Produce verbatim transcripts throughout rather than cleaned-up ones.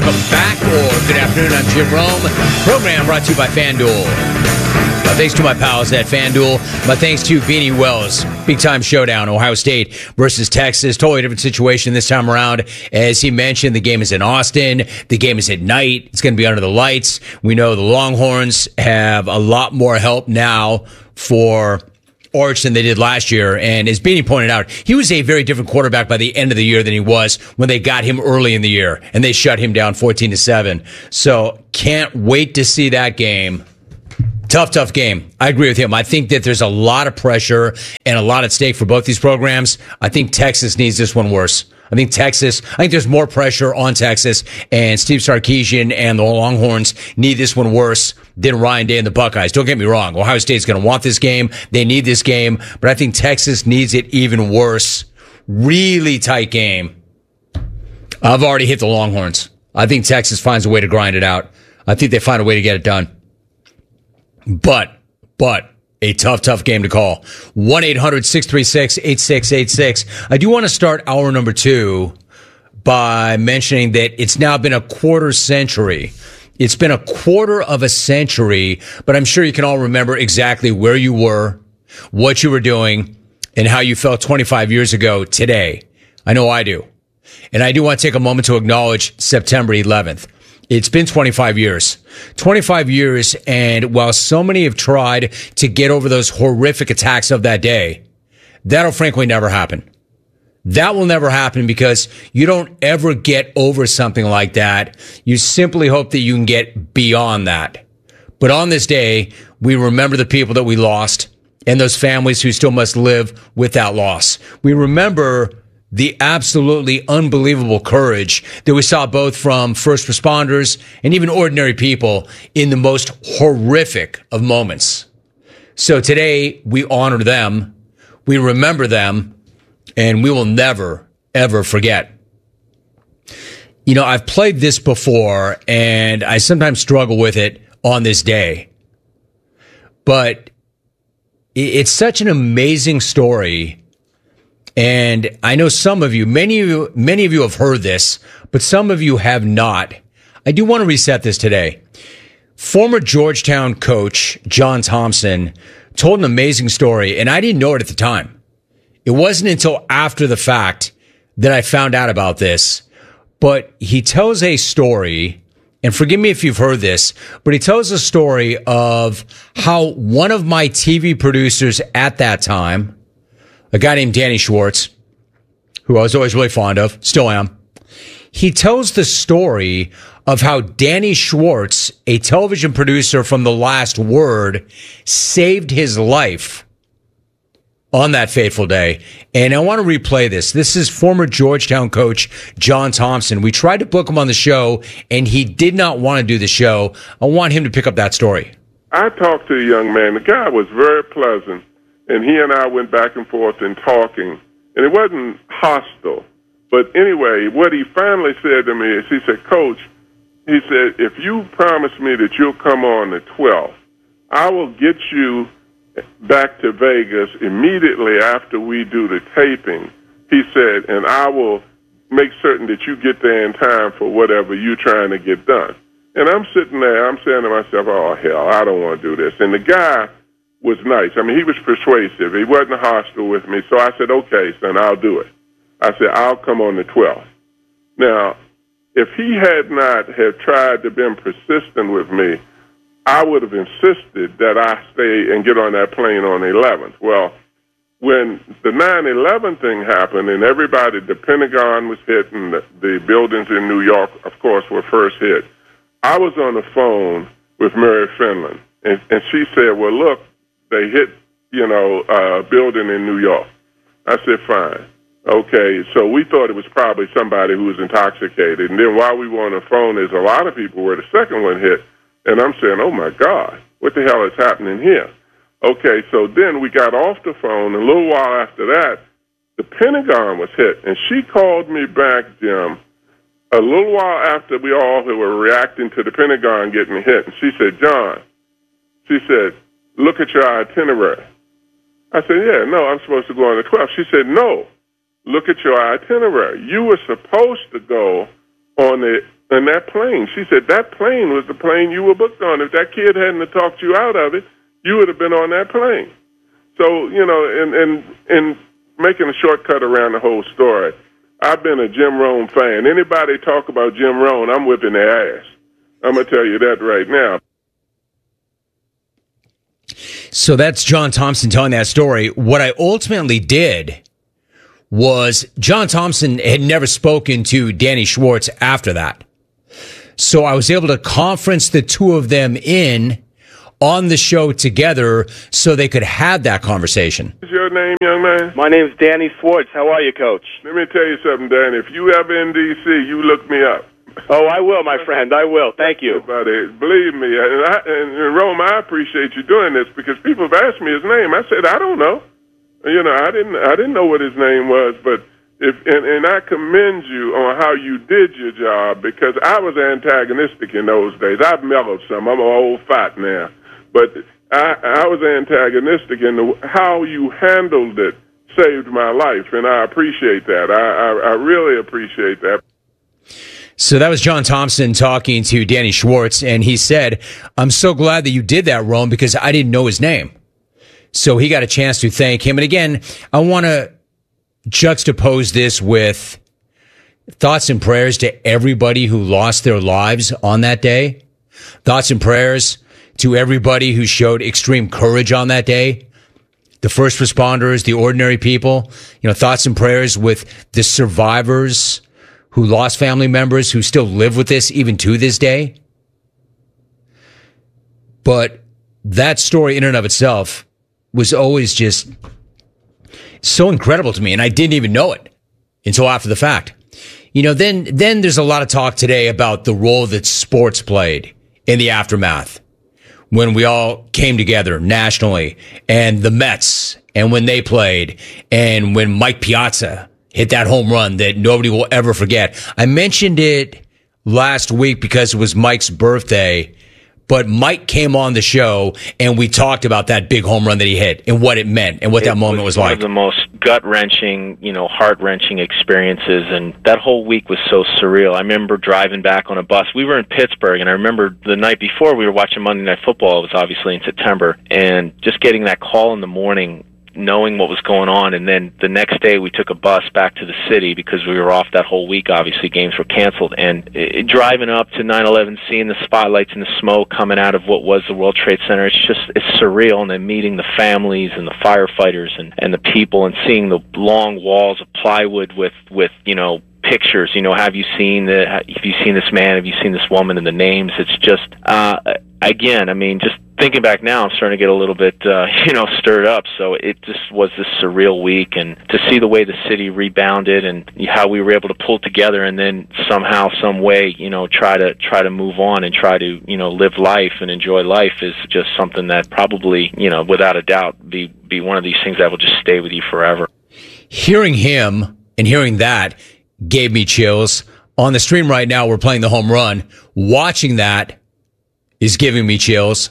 welcome back, or good afternoon. I'm Jim Rome. Program brought to you by FanDuel. My thanks to my pals at FanDuel. My thanks to Beanie Wells. Big time showdown, Ohio State versus Texas. Totally different situation this time around. As he mentioned, the game is in Austin. The game is at night. It's going to be under the lights. We know the Longhorns have a lot more help now for Arch than they did last year. And as Beanie pointed out, he was a very different quarterback by the end of the year than he was when they got him early in the year and they shut him down fourteen to seven. So can't wait to see that game. Tough, tough game. I agree with him. I think that there's a lot of pressure and a lot at stake for both these programs. I think Texas needs this one worse. I think Texas, I think there's more pressure on Texas, and Steve Sarkisian and the Longhorns need this one worse than Ryan Day and the Buckeyes. Don't get me wrong. Ohio State's going to want this game. They need this game, but I think Texas needs it even worse. Really tight game. I've already hit the Longhorns. I think Texas finds a way to grind it out. I think they find a way to get it done. But, but, a tough, tough game to call. one eight hundred six three six eight six eight six. I do want to start hour number two by mentioning that it's now been a quarter century. It's been a quarter of a century, but I'm sure you can all remember exactly where you were, what you were doing, and how you felt twenty-five years ago today. I know I do. And I do want to take a moment to acknowledge September eleventh. It's been twenty-five years. twenty-five years, and while so many have tried to get over those horrific attacks of that day, that'll frankly never happen. That will never happen because you don't ever get over something like that. You simply hope that you can get beyond that. But on this day, we remember the people that we lost and those families who still must live with that loss. We remember the absolutely unbelievable courage that we saw both from first responders and even ordinary people in the most horrific of moments. So today we honor them, we remember them, and we will never, ever forget. You know, I've played this before, and I sometimes struggle with it on this day. But it's such an amazing story. And I know some of you, many of you, many of you have heard this, but some of you have not. I do want to reset this today. Former Georgetown coach John Thompson told an amazing story, and I didn't know it at the time. It wasn't until after the fact that I found out about this, but he tells a story, and forgive me if you've heard this, but he tells a story of how one of my T V producers at that time, a guy named Danny Schwartz, who I was always really fond of, still am. He tells the story of how Danny Schwartz, a television producer from The Last Word, saved his life on that fateful day. And I want to replay this. This is former Georgetown coach John Thompson. We tried to book him on the show, and he did not want to do the show. I want him to pick up that story. I talked to a young man. The guy was very pleasant. And he and I went back and forth in talking, and it wasn't hostile. But anyway, what he finally said to me is, he said, Coach, he said, if you promise me that you'll come on the twelfth, I will get you back to Vegas immediately after we do the taping. He said, and I will make certain that you get there in time for whatever you're trying to get done. And I'm sitting there, I'm saying to myself, oh, hell, I don't want to do this. And the guy was nice. I mean, he was persuasive. He wasn't hostile with me. So I said, okay, son, I'll do it. I said, I'll come on the twelfth. Now, if he had not have tried to been persistent with me, I would have insisted that I stay and get on that plane on the eleventh. Well, when the nine eleven thing happened and everybody, the Pentagon was hit and the, the buildings in New York, of course, were first hit, I was on the phone with Mary Finland, and, and she said, well, look, they hit, you know, a building in New York. I said, fine. Okay, so we thought it was probably somebody who was intoxicated. And then while we were on the phone, there's a lot of people where the second one hit. And I'm saying, oh, my God, what the hell is happening here? Okay, so then we got off the phone. And a little while after that, the Pentagon was hit. And she called me back, Jim, a little while after we all were reacting to the Pentagon getting hit. And she said, John, she said, look at your itinerary. I said, yeah, no, I'm supposed to go on the twelfth. She said, no, look at your itinerary. You were supposed to go on the in that plane. She said that plane was the plane you were booked on. If that kid hadn't have talked you out of it, you would have been on that plane. So, you know, and, and, and making a shortcut around the whole story, I've been a Jim Rome fan. Anybody talk about Jim Rome, I'm whipping their ass. I'm going to tell you that right now. So that's John Thompson telling that story. What I ultimately did was John Thompson had never spoken to Danny Schwartz after that. So I was able to conference the two of them in on the show together so they could have that conversation. What's your name, young man? My name's Danny Schwartz. How are you, Coach? Let me tell you something, Danny. If you ever in D C, you look me up. Oh, I will, my friend. I will. Thank you. Buddy, believe me. And, I, and Rome, I appreciate you doing this because people have asked me his name. I said, I don't know. You know, I didn't I didn't know what his name was, but if and, and I commend you on how you did your job because I was antagonistic in those days. I've mellowed some. I'm an old fat now. But I, I was antagonistic, and the, how you handled it saved my life, and I appreciate that. I, I, I really appreciate that. So that was John Thompson talking to Danny Schwartz, and he said, I'm so glad that you did that, Rome, because I didn't know his name. So he got a chance to thank him. And again, I want to juxtapose this with thoughts and prayers to everybody who lost their lives on that day. Thoughts and prayers to everybody who showed extreme courage on that day. The first responders, the ordinary people, you know, thoughts and prayers with the survivors who lost family members who still live with this even to this day. But that story in and of itself was always just so incredible to me, and I didn't even know it until after the fact. You know, then then there's a lot of talk today about the role that sports played in the aftermath when we all came together nationally, and the Mets, and when they played, and when Mike Piazza hit that home run that nobody will ever forget. I mentioned it last week because it was Mike's birthday, but Mike came on the show and we talked about that big home run that he hit and what it meant and what that moment was like. It was one of the most gut-wrenching, you know, heart-wrenching experiences, and that whole week was so surreal. I remember driving back on a bus. We were in Pittsburgh, and I remember the night before we were watching Monday Night Football. It was obviously in September, and just getting that call in the morning, knowing what was going on, and then the next day we took a bus back to the city because we were off that whole week. Obviously, games were canceled, and it, driving up to nine eleven, seeing the spotlights and the smoke coming out of what was the World Trade Center, it's just, it's surreal. And then meeting the families and the firefighters and, and the people, and seeing the long walls of plywood with, with, you know, pictures, you know, have you seen the, have you seen this man, have you seen this woman, and the names. It's just, uh, again, I mean, just thinking back now, I'm starting to get a little bit, uh, you know, stirred up. So it just was this surreal week, and to see the way the city rebounded and how we were able to pull together and then somehow, some way, you know, try to try to move on and try to, you know, live life and enjoy life is just something that probably, you know, without a doubt, be be one of these things that will just stay with you forever. Hearing him and hearing that gave me chills. On the stream right now, we're playing the home run. Watching that is giving me chills.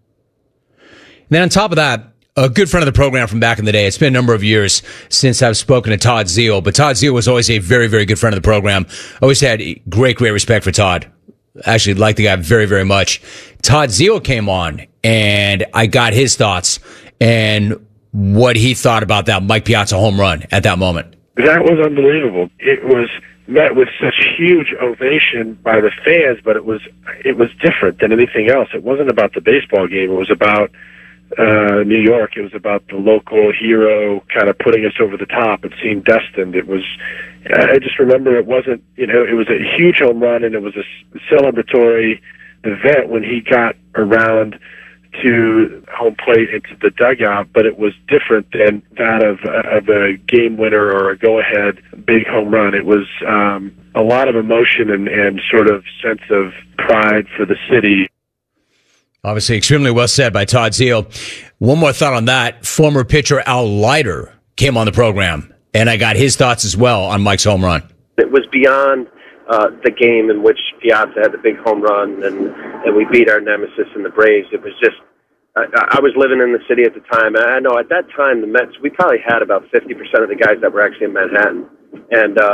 And then on top of that, a good friend of the program from back in the day. It's been a number of years since I've spoken to Todd Zeal, but Todd Zeal was always a very, very good friend of the program. Always had great, great respect for Todd. Actually liked the guy very, very much. Todd Zeal came on, and I got his thoughts and what he thought about that Mike Piazza home run at that moment. That was unbelievable. It was met with such huge ovation by the fans, but it was it was different than anything else. It wasn't about the baseball game. It was about uh, New York. It was about the local hero kind of putting us over the top. It seemed destined. It was. I just remember it wasn't. You know, it was a huge home run, and it was a celebratory event when he got around to home plate into the dugout, but it was different than that of, of a game winner or a go-ahead big home run. It was um, a lot of emotion and, and sort of sense of pride for the city. Obviously, extremely well said by Todd Zeal. One more thought on that. Former pitcher Al Leiter came on the program, and I got his thoughts as well on Mike's home run. It was beyond uh, the game in which Piazza had the big home run and, and we beat our nemesis in the Braves. It was just, I, I was living in the city at the time, and I know at that time the Mets, we probably had about fifty percent of the guys that were actually in Manhattan. And uh,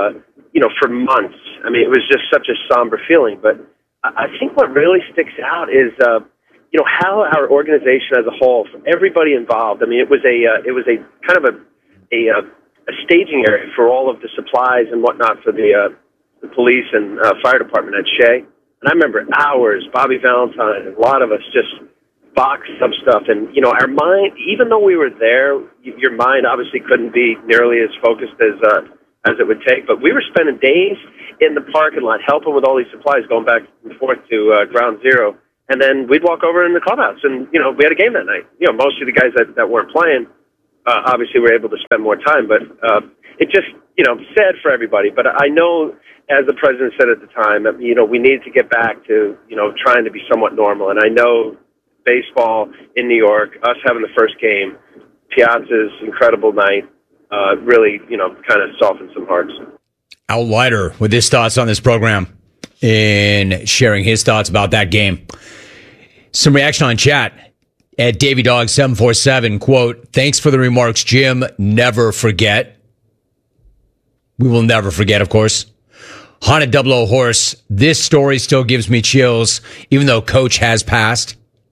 you know, for months. I mean, it was just such a somber feeling. But I think what really sticks out is, uh, you know, how our organization as a whole, everybody involved. I mean, it was a uh, it was a kind of a a, uh, a staging area for all of the supplies and whatnot for the, uh, the police and uh, fire department at Shea. And I remember hours, Bobby Valentine, and a lot of us just boxed up stuff. And, you know, our mind, even though we were there, your mind obviously couldn't be nearly as focused as uh, as it would take. But we were spending days in the parking lot helping with all these supplies, going back and forth to uh, Ground Zero. And then we'd walk over in the clubhouse, and, you know, we had a game that night. You know, most of the guys that, that weren't playing, uh, obviously were able to spend more time. But uh, it just, you know, sad for everybody. But I know, as the president said at the time, you know, we need to get back to, you know, trying to be somewhat normal. And I know baseball in New York, us having the first game, Piazza's incredible night, uh, really, you know, kind of softened some hearts. Al Leiter with his thoughts on this program and sharing his thoughts about that game. Some reaction on chat at Davy Dog seven four seven, quote, "Thanks for the remarks, Jim. Never forget." We will never forget, of course. Haunted Double O Horse, "This story still gives me chills, even though Coach has passed."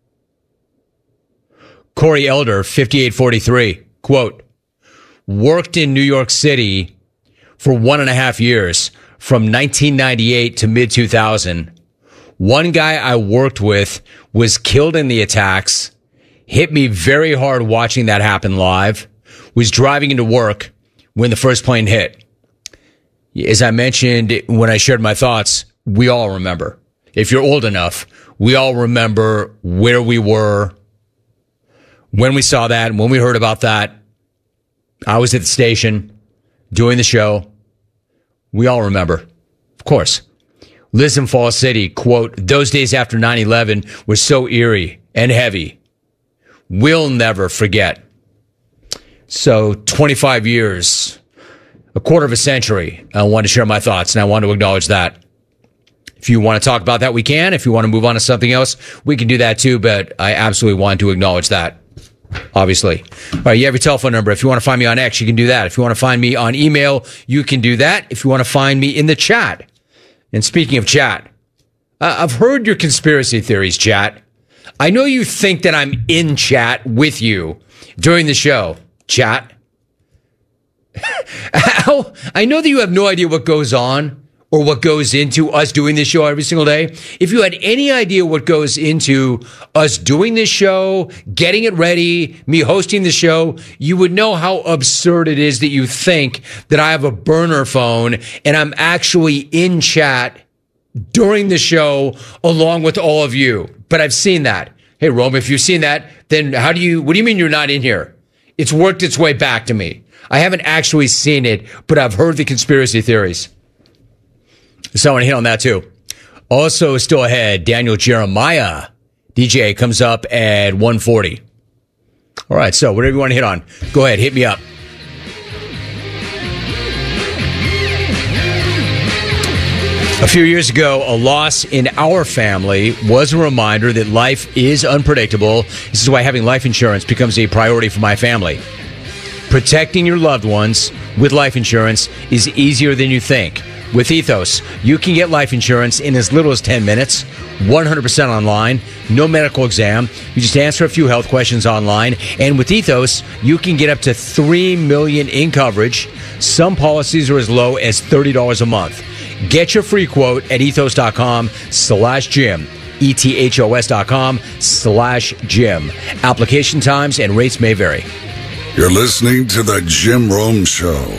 Corey Elder, fifty-eight forty-three, quote, "Worked in New York City for one and a half years, from nineteen ninety-eight to mid two thousand. One guy I worked with was killed in the attacks, hit me very hard watching that happen live, was driving into work when the first plane hit." As I mentioned when I shared my thoughts, we all remember. If you're old enough, we all remember where we were when we saw that, when we heard about that. I was at the station doing the show. We all remember, of course. Liz in Fall City, quote, "Those days after nine eleven were so eerie and heavy. We'll never forget." So twenty-five years, a quarter of a century. I wanted to share my thoughts, and I want to acknowledge that. If you want to talk about that, we can. If you want to move on to something else, we can do that too, but I absolutely want to acknowledge that, obviously. All right, you have your telephone number. If you want to find me on X, you can do that. If you want to find me on email, you can do that. If you want to find me in the chat. And speaking of chat, uh, I've heard your conspiracy theories, chat. I know you think that I'm in chat with you during the show, chat. Al, I know that you have no idea what goes on or what goes into us doing this show every single day. If you had any idea what goes into us doing this show, getting it ready, me hosting the show, you would know how absurd it is that you think that I have a burner phone and I'm actually in chat during the show along with all of you. But I've seen that. Hey, Rome, if you've seen that, then how do you, what do you mean you're not in here? It's worked its way back to me. I haven't actually seen it, but I've heard the conspiracy theories. So I want to hit on that too. Also still ahead, Daniel Jeremiah, D J, comes up at one forty. All right, so whatever you want to hit on, go ahead, hit me up. A few years ago, a loss in our family was a reminder that life is unpredictable. This is why having life insurance becomes a priority for my family. Protecting your loved ones with life insurance is easier than you think. With Ethos, you can get life insurance in as little as ten minutes, one hundred percent online, no medical exam. You just answer a few health questions online. And with Ethos, you can get up to three million dollars in coverage. Some policies are as low as thirty dollars a month. Get your free quote at ethos.com slash Jim. E T H O S dot com slash Jim. Application times and rates may vary. You're listening to The Jim Rome Show.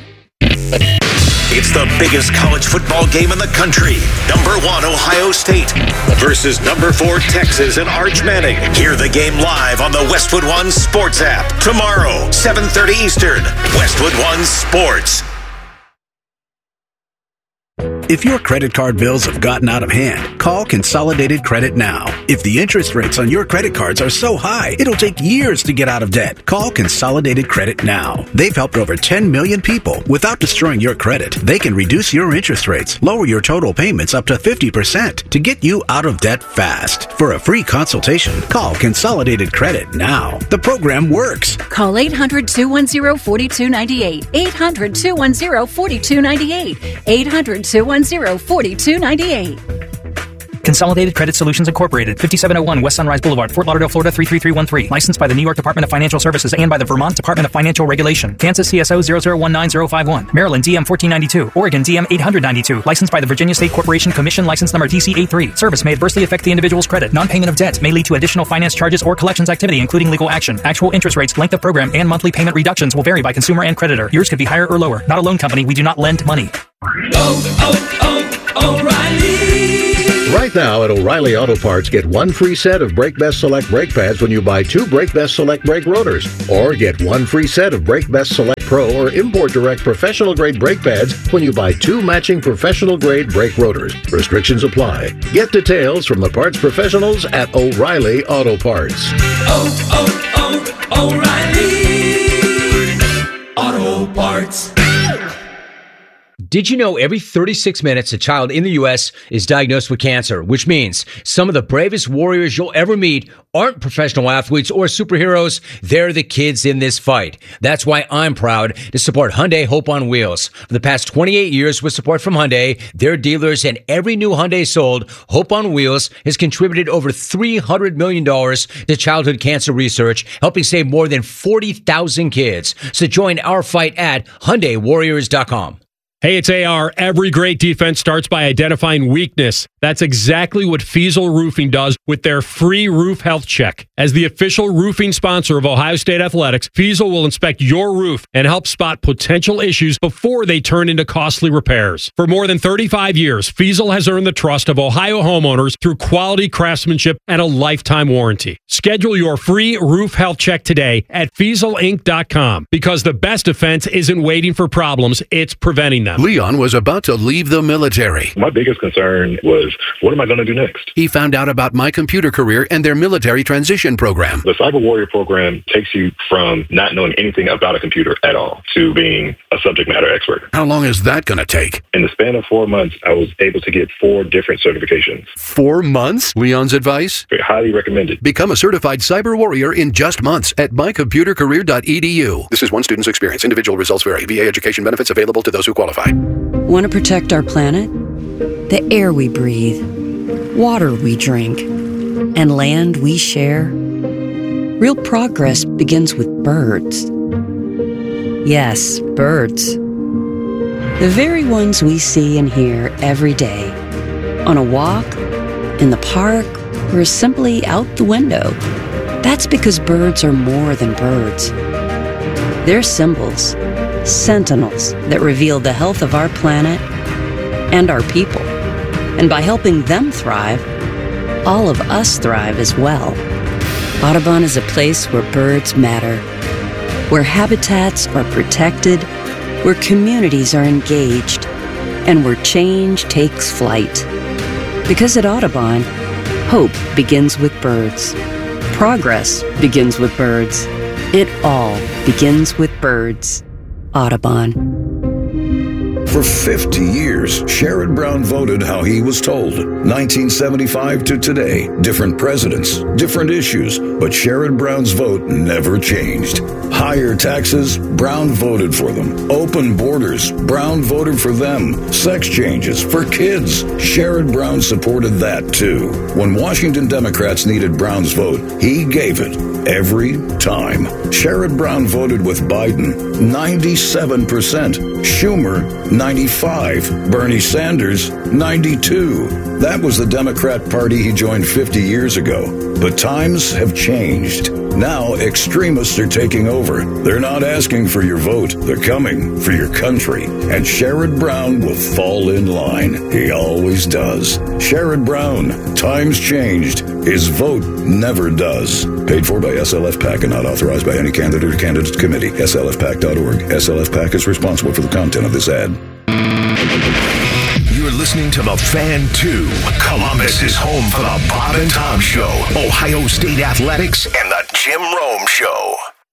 It's the biggest college football game in the country. Number one, Ohio State versus number four, Texas and Arch Manning. Hear the game live on the Westwood One Sports app. Tomorrow, seven thirty Eastern. Westwood One Sports. If your credit card bills have gotten out of hand, call Consolidated Credit now. If the interest rates on your credit cards are so high, it'll take years to get out of debt. Call Consolidated Credit now. They've helped over ten million people without destroying your credit. They can reduce your interest rates, lower your total payments up to fifty percent to get you out of debt fast. For a free consultation, call Consolidated Credit now. The program works. Call eight hundred, two one zero, four two nine eight. eight hundred, two one zero, four two nine eight. eight hundred, two one zero, four two nine eight. Consolidated Credit Solutions Incorporated, fifty-seven oh one West Sunrise Boulevard, Fort Lauderdale, Florida three three three one three. Licensed by the New York Department of Financial Services and by the Vermont Department of Financial Regulation. Kansas C S O zero zero one nine zero five one. Maryland D M fourteen ninety-two. Oregon D M eight ninety-two. Licensed by the Virginia State Corporation Commission. License number T C A three. Service may adversely affect the individual's credit. Non-payment of debt may lead to additional finance charges or collections activity, including legal action. Actual interest rates, length of program, and monthly payment reductions will vary by consumer and creditor. Yours could be higher or lower. Not a loan company. We do not lend money. Oh, oh, oh, O'Reilly. Right now at O'Reilly Auto Parts, get one free set of Brake Best Select brake pads when you buy two Brake Best Select brake rotors. Or get one free set of Brake Best Select Pro or Import Direct professional grade brake pads when you buy two matching professional grade brake rotors. Restrictions apply. Get details from the parts professionals at O'Reilly Auto Parts. Oh, oh, oh, O'Reilly Auto Parts. Did you know every thirty-six minutes a child in the U S is diagnosed with cancer, which means some of the bravest warriors you'll ever meet aren't professional athletes or superheroes. They're the kids in this fight. That's why I'm proud to support Hyundai Hope on Wheels. For the past twenty-eight years with support from Hyundai, their dealers, and every new Hyundai sold, Hope on Wheels has contributed over three hundred million dollars to childhood cancer research, helping save more than forty thousand kids. So join our fight at Hyundai Warriors dot com. Hey, it's A R. Every great defense starts by identifying weakness. That's exactly what Fiesel Roofing does with their free roof health check. As the official roofing sponsor of Ohio State Athletics, Fiesel will inspect your roof and help spot potential issues before they turn into costly repairs. For more than thirty-five years, Fiesel has earned the trust of Ohio homeowners through quality craftsmanship and a lifetime warranty. Schedule your free roof health check today at Fiesel Inc dot com, because the best defense isn't waiting for problems, it's preventing them. Leon was about to leave the military. My biggest concern was, what am I going to do next? He found out about My Computer Career and their military transition program. The Cyber Warrior program takes you from not knowing anything about a computer at all to being a subject matter expert. How long is that going to take? In the span of four months, I was able to get four different certifications. Four months? Leon's advice? Very highly recommended. Become a certified cyber warrior in just months at my computer career dot e d u. This is one student's experience. Individual results vary. V A education benefits available to those who qualify. Want to protect our planet? The air we breathe, water we drink, and land we share? Real progress begins with birds. Yes, birds. The very ones we see and hear every day. On a walk, in the park, or simply out the window. That's because birds are more than birds. They're symbols, sentinels that reveal the health of our planet and our people. And by helping them thrive, all of us thrive as well. Audubon is a place where birds matter, where habitats are protected, where communities are engaged, and where change takes flight. Because at Audubon, hope begins with birds. Progress begins with birds. It all begins with birds. Audubon. For fifty years, Sherrod Brown voted how he was told. nineteen seventy-five to today, different presidents, different issues, but Sherrod Brown's vote never changed. Higher taxes, Brown voted for them. Open borders, Brown voted for them. Sex changes for kids, Sherrod Brown supported that too. When Washington Democrats needed Brown's vote, he gave it every time. Sherrod Brown voted with Biden, ninety-seven percent. Schumer, ninety-five. Bernie Sanders, ninety-two. That was the Democrat Party he joined fifty years ago. But times have changed. Now extremists are taking over. They're not asking for your vote. They're coming for your country. And Sherrod Brown will fall in line. He always does. Sherrod Brown. Times changed. His vote never does. Paid for by S L F PAC and not authorized by any candidate or candidate committee. S L F PAC dot org. S L F PAC is responsible for the content of this ad. You're listening to The Fan two. Columbus is home for the Bob and Tom Show, Ohio State Athletics, and the Jim Rome Show.